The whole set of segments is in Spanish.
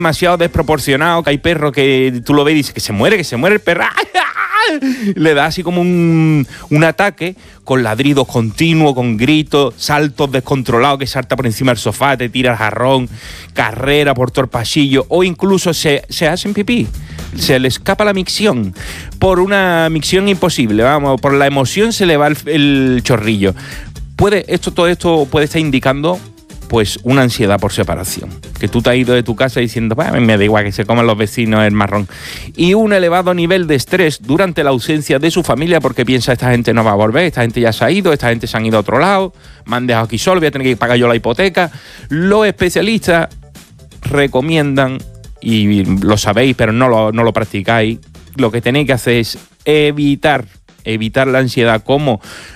demasiado desproporcionado, que hay perros que tú lo ves y dices que se muere el perro. Le da así como un ataque con ladridos continuos, con gritos, saltos descontrolados, que salta por encima del sofá, te tira el jarrón, carrera por todo el pasillo, o incluso se hacen pipí, se le escapa la micción, por una micción imposible, vamos, por la emoción se le va el chorrillo. Todo esto puede estar indicando pues una ansiedad por separación, que tú te has ido de tu casa diciendo, me da igual que se coman los vecinos el marrón, y un elevado nivel de estrés durante la ausencia de su familia, porque piensa, esta gente no va a volver, esta gente ya se ha ido, esta gente se han ido a otro lado, me han dejado aquí solo, voy a tener que pagar yo la hipoteca. Los especialistas recomiendan, y lo sabéis pero no lo practicáis, lo que tenéis que hacer es evitar la ansiedad, como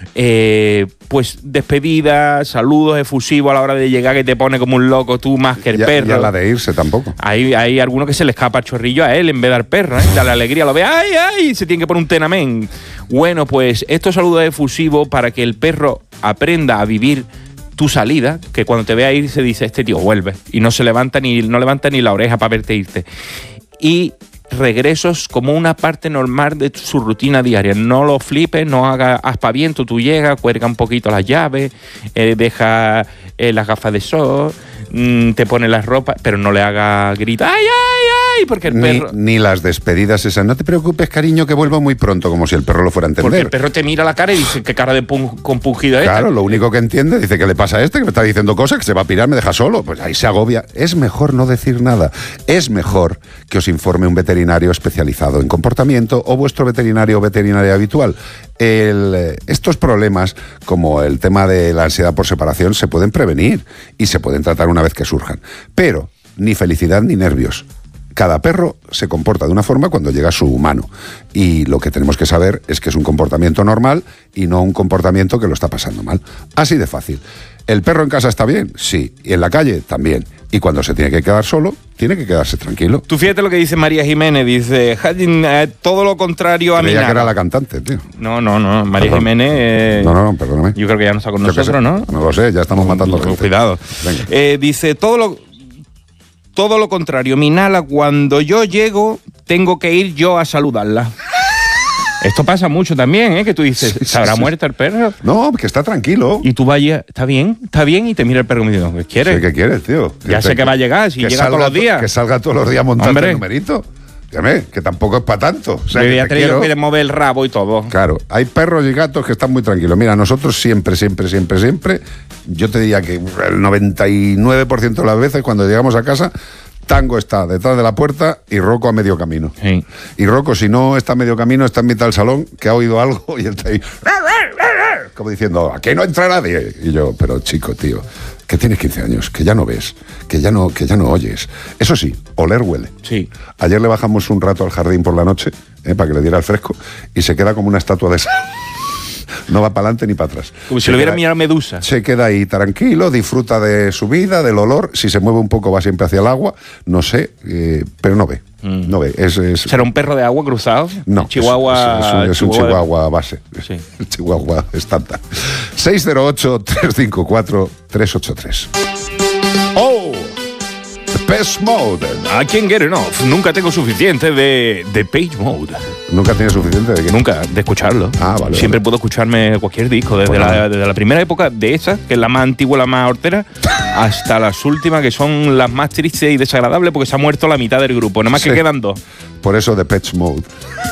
pues despedida, saludos efusivos a la hora de llegar, que te pone como un loco tú más que el perro. Ya la de irse tampoco. Hay alguno que se le escapa el chorrillo a él en vez de al perro, dale alegría, lo ve, ¡ay! Se tiene que poner un tenamén. Bueno, pues estos saludos efusivos para que el perro aprenda a vivir tu salida, que cuando te vea ir se dice, este tío vuelve, y no levanta ni la oreja para verte irte. Y regresos como una parte normal de su rutina diaria. No lo flipes, no haga aspaviento. Tú llegas, cuelga un poquito las llaves, deja las gafas de sol, te pone las ropas, pero no le haga gritar ¡ay, ay, ay! Porque el perro... Ni las despedidas esas. No te preocupes, cariño, que vuelvo muy pronto, como si el perro lo fuera a entender. Porque el perro te mira la cara y dice, ¿qué cara de compungido es esta? Claro, lo único que entiende, dice, ¿qué le pasa a este? Que me está diciendo cosas, que se va a pirar, me deja solo. Pues ahí se agobia. Es mejor no decir nada. Es mejor que os informe un veterinario especializado en comportamiento o vuestro veterinario o veterinaria habitual. Estos problemas, como el tema de la ansiedad por separación, se pueden prevenir y se pueden tratar una vez que surjan. Pero ni felicidad ni nervios. Cada perro se comporta de una forma cuando llega su humano, y lo que tenemos que saber es que es un comportamiento normal y no un comportamiento que lo está pasando mal. Así de fácil. ¿El perro en casa está bien? Sí. ¿Y en la calle? También. Y cuando se tiene que quedar solo, tiene que quedarse tranquilo. Tú fíjate lo que dice María Jiménez, dice, todo lo contrario a mí. Creía que era la cantante, tío. No, María Jiménez... No, perdóname. Yo creo que ya no está con nosotros, ¿no? No lo sé, ya estamos matando gente. Cuidado. Dice, todo lo contrario, mi Nala, cuando yo llego, tengo que ir yo a saludarla. Esto pasa mucho también, que tú dices, ¿se habrá muerto el perro? No, que está tranquilo. Y tú vayas, ¿está bien? Y te mira el perro y me dice, ¿qué quieres? Sí, ¿qué quieres, tío? Ya sé que va a llegar, si llega todos los días. Que salga todos los días montando el numerito. Que tampoco es para tanto. O sea, me quiere mover el rabo y todo. Claro, hay perros y gatos que están muy tranquilos. Mira, nosotros siempre, yo te diría que el 99% de las veces cuando llegamos a casa, Tango está detrás de la puerta y Rocco a medio camino. Sí. Y Rocco, si no está a medio camino, está en mitad del salón, que ha oído algo y él está ahí como diciendo, aquí no entra nadie. Y yo, pero chico, tío, que tienes 15 años, que ya no ves, que ya no oyes. Eso sí, oler huele. Sí. Ayer le bajamos un rato al jardín por la noche, para que le diera el fresco, y se queda como una estatua de sal. No va para adelante ni para atrás. Como si lo hubiera mirado Medusa. Se queda ahí tranquilo, disfruta de su vida, del olor. Si se mueve un poco va siempre hacia el agua. No sé, pero no ve. No ve. ¿Será un perro de agua cruzado? No, Chihuahua, es un chihuahua base. Sí. El chihuahua estándar. 608-354-383. ¡Oh! Depeche Mode. I can't get enough. Nunca tengo suficiente de Depeche Mode. ¿Nunca tienes suficiente de qué? Nunca, de escucharlo. Vale. Siempre puedo escucharme cualquier disco, desde la primera época de esa, que es la más antigua, la más hortera, hasta las últimas, que son las más tristes y desagradables, porque se ha muerto la mitad del grupo. Nada más que quedan dos. Por eso Depeche Mode.